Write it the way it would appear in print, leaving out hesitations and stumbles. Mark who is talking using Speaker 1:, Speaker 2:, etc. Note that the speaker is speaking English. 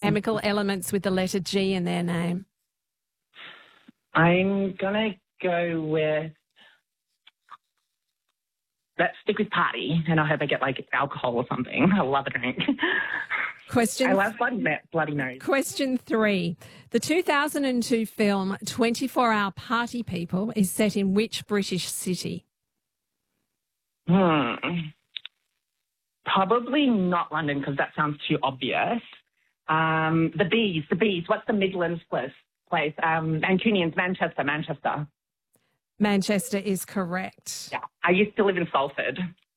Speaker 1: chemical elements with the letter G in their name?
Speaker 2: I'm going to go with... Let's stick with party, and I hope I get, like, alcohol or something. I love a drink. I love Bloody Mary.
Speaker 1: Question 3. The 2002 film 24 Hour Party People is set in which British city?
Speaker 2: Probably not London, because that sounds too obvious. The Bees. What's the Midlands place? Mancunians, Manchester.
Speaker 1: Manchester is correct.
Speaker 2: Yeah, I used to live in Salford.